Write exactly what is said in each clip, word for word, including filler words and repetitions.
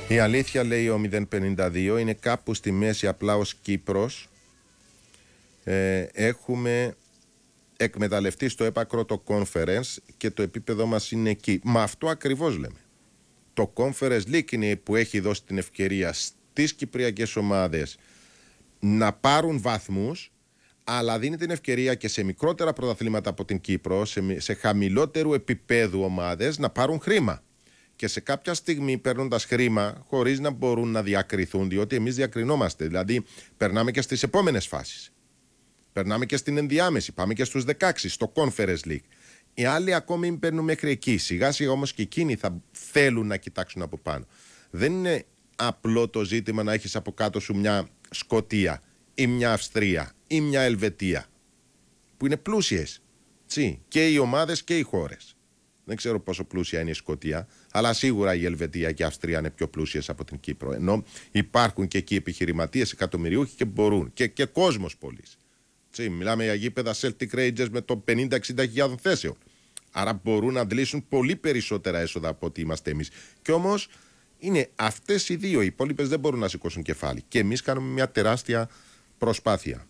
Η αλήθεια, λέει ο μηδέν πενήντα δύο, είναι κάπου στη μέση, απλά ως Κύπρος ε, έχουμε εκμεταλλευτεί στο έπακρο το conference και το επίπεδο μας είναι εκεί. Μα αυτό ακριβώς λέμε. Το Conference League είναι που έχει δώσει την ευκαιρία στις κυπριακές ομάδες να πάρουν βαθμούς, αλλά δίνει την ευκαιρία και σε μικρότερα πρωταθλήματα από την Κύπρο, σε, σε χαμηλότερου επίπεδου ομάδες να πάρουν χρήμα. Και σε κάποια στιγμή παίρνοντας χρήμα χωρίς να μπορούν να διακριθούν, διότι εμείς διακρινόμαστε. Δηλαδή περνάμε και στις επόμενες φάσεις. Περνάμε και στην ενδιάμεση, πάμε και στους δεκαέξι, στο Conference League. Οι άλλοι ακόμη μην παίρνουν μέχρι εκεί. Σιγά σιγά όμως και εκείνοι θα θέλουν να κοιτάξουν από πάνω. Δεν είναι απλό το ζήτημα να έχεις από κάτω σου μια Σκωτία ή μια Αυστρία ή μια Ελβετία που είναι πλούσιες. Τσι, και οι ομάδες και οι χώρες. Δεν ξέρω πόσο πλούσια είναι η Σκωτία, αλλά σίγουρα η Ελβετία και η Αυστρία είναι πιο πλούσιες από την Κύπρο. Ενώ υπάρχουν και εκεί επιχειρηματίες, εκατομμυριούχοι και μπορούν. Και, και κόσμος πολύς. Τσι, μιλάμε για γήπεδα Celtic Rangers με το πενήντα εξήντα χιλιάδων θέσεων. Άρα μπορούν να αντλήσουν πολύ περισσότερα έσοδα από ό,τι είμαστε εμείς. Και όμως είναι αυτές οι δύο. Οι υπόλοιπες δεν μπορούν να σηκώσουν κεφάλι. Και εμείς κάνουμε μια τεράστια προσπάθεια.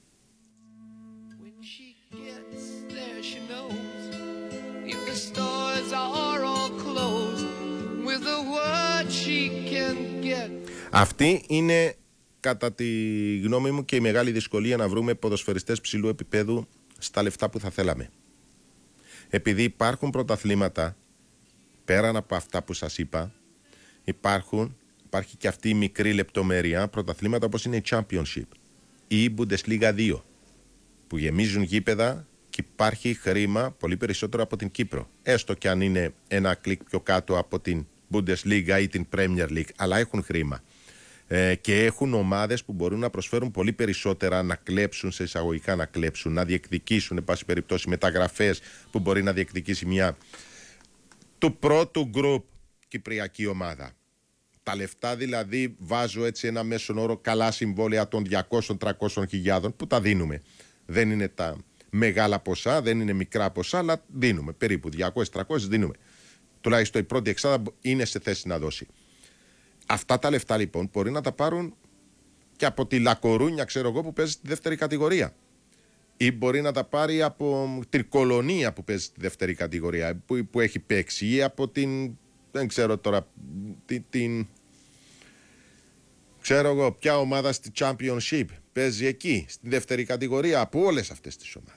Αυτή είναι, κατά τη γνώμη μου, και η μεγάλη δυσκολία να βρούμε ποδοσφαιριστές ψηλού επίπεδου στα λεφτά που θα θέλαμε. Επειδή υπάρχουν πρωταθλήματα, πέραν από αυτά που σας είπα, υπάρχουν, υπάρχει και αυτή η μικρή λεπτομέρεια, πρωταθλήματα όπως είναι η Championship ή η Bundesliga δύο, που γεμίζουν γήπεδα και υπάρχει χρήμα πολύ περισσότερο από την Κύπρο. Έστω και αν είναι ένα κλικ πιο κάτω από την Bundesliga ή την Premier League, αλλά έχουν χρήμα. Ε, και έχουν ομάδες που μπορούν να προσφέρουν πολύ περισσότερα, να κλέψουν, σε εισαγωγικά να κλέψουν, να διεκδικήσουν, εν πάση περιπτώσει, μεταγραφές που μπορεί να διεκδικήσει μια του πρώτου γκρουπ κυπριακή ομάδα. Τα λεφτά δηλαδή, βάζω έτσι ένα μέσον όρο, καλά συμβόλαια των διακόσιων με τριακόσιων χιλιάδων που τα δίνουμε. Δεν είναι τα μεγάλα ποσά, δεν είναι μικρά ποσά, αλλά δίνουμε περίπου διακόσιες με τριακόσιες δίνουμε. Τουλάχιστον η πρώτη εξάδα είναι σε θέση να δώσει. Αυτά τα λεφτά λοιπόν μπορεί να τα πάρουν και από τη Λακορούνια, ξέρω εγώ, που παίζει στη δεύτερη κατηγορία. Ή μπορεί να τα πάρει από την Κολονία που παίζει στη δεύτερη κατηγορία, που, που έχει παίξει, ή από την, δεν ξέρω τώρα, την, την ξέρω εγώ ποια ομάδα στη Championship παίζει εκεί, στη δεύτερη κατηγορία, από όλες αυτές τις ομάδες.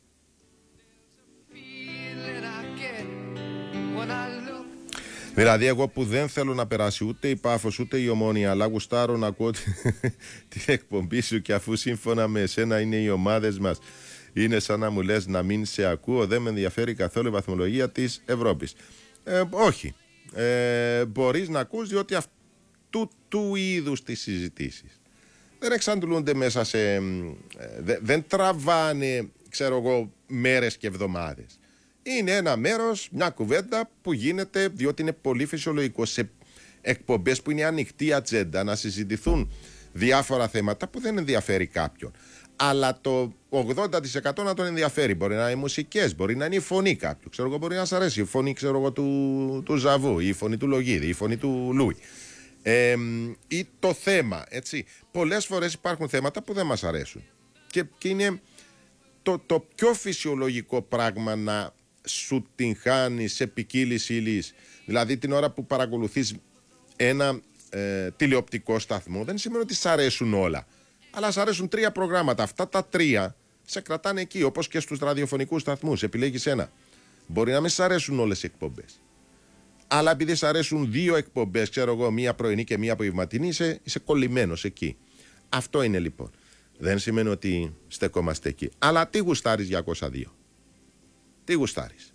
Δηλαδή εγώ που δεν θέλω να περάσει ούτε η Πάφος ούτε η Ομόνια, αλλά γουστάρω να ακούω την εκπομπή σου, και αφού σύμφωνα με εσένα είναι οι ομάδες μας, είναι σαν να μου λες να μην σε ακούω, δεν με ενδιαφέρει καθόλου η βαθμολογία της Ευρώπης. Ε, όχι. Ε, μπορείς να ακούς, διότι αυτού του είδους τις συζητήσεις δεν εξαντλούνται μέσα σε... Ε, δε, δεν τραβάνε, ξέρω εγώ, μέρες και εβδομάδες. Είναι ένα μέρος, μια κουβέντα που γίνεται, διότι είναι πολύ φυσιολογικό σε εκπομπές που είναι ανοιχτή ατζέντα να συζητηθούν διάφορα θέματα που δεν ενδιαφέρει κάποιον. Αλλά το ογδόντα τοις εκατό να τον ενδιαφέρει. Μπορεί να είναι μουσικές, μπορεί να είναι η φωνή κάποιου. Ξέρω εγώ, μπορεί να σας αρέσει η φωνή, ξέρω εγώ, του, του Ζαβού, η φωνή του Λογίδη, η φωνή του Λούι. Ε, ή το θέμα, έτσι. Πολλές φορές υπάρχουν θέματα που δεν μας αρέσουν. Και, και είναι το, το πιο φυσιολογικό πράγμα να σου την χάνεις σε ποικίλης ύλης. Δηλαδή την ώρα που παρακολουθείς ένα ε, τηλεοπτικό σταθμό, δεν σημαίνει ότι σ' αρέσουν όλα, αλλά σ' αρέσουν τρία προγράμματα. Αυτά τα τρία σε κρατάνε εκεί, όπως και στους ραδιοφωνικούς σταθμούς. Επιλέγεις ένα. Μπορεί να μην σ' αρέσουν όλες οι εκπομπές, αλλά επειδή σ' αρέσουν δύο εκπομπές, ξέρω εγώ, μία πρωινή και μία απογευματινή, είσαι, είσαι κολλημένος εκεί. Αυτό είναι λοιπόν. Δεν σημαίνει ότι στεκόμαστε εκεί. Αλλά τι γουστάρεις διακόσια δύο? Τι γουστάρεις?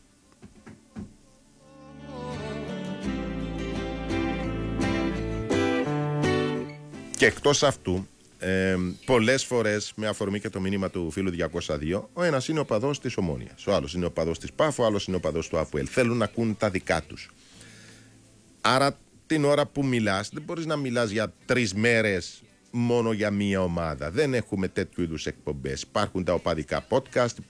Και εκτός αυτού, ε, πολλές φορές, με αφορμή και το μήνυμα του φίλου διακόσια δύο, ο ένας είναι ο παδός της Ομόνοιας, ο άλλος είναι ο παδός της Πάφου, ο άλλος είναι ο παδός του ΑΠΟΕΛ. Θέλουν να ακούν τα δικά τους. Άρα την ώρα που μιλάς, δεν μπορείς να μιλάς για τρεις μέρες μόνο για μία ομάδα. Δεν έχουμε τέτοιου είδους εκπομπές. Υπάρχουν τα οπαδικά podcast,